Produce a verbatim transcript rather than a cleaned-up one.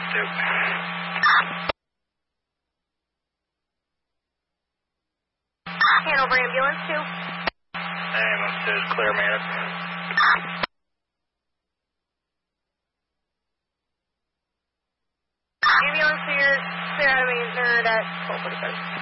two. Hanover ambulance two. Ambulance two is clear, man. Ambulance here, clear out of main third at twelve forty-five.